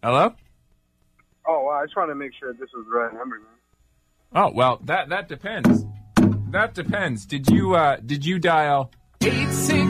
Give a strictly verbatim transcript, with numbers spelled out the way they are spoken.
Hello? Oh, well, I just wanted to make sure this was the right number, man. Oh, well, that that depends. That depends. Did you uh, did you dial eight six